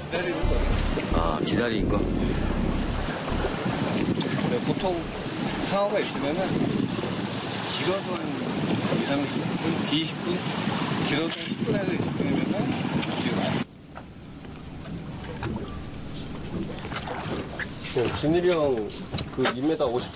기다리는 거예요. 아, 기다린 거? 네, 보통 상어가 있으면은 길어도 한 2, 30분, 20분, 길어도 한 10분에서 20분이면은 지금 와요. 진일이 형 그 2m 54